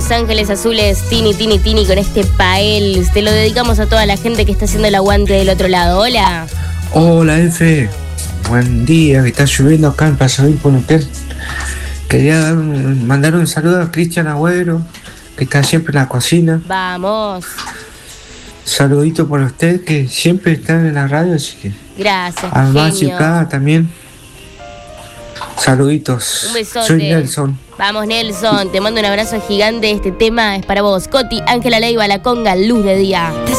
Los Ángeles Azules, Tini, Tini, Tini, con este Pael. Te lo dedicamos a toda la gente que está haciendo el aguante del otro lado. Hola. Hola, Efe. Buen día, que está lloviendo acá en Pasadín por hotel. Quería mandar un saludo a Cristian Agüero, que está siempre en la cocina. Vamos. Saludito por usted, que siempre están en la radio, así que... Gracias, a Maxi genio. acá también. Saluditos. Un besote. Soy Nelson. Vamos, Nelson. Te mando un abrazo gigante. Este tema es para vos. Coti, Ángela Leiva, La Conga, Luz de Día.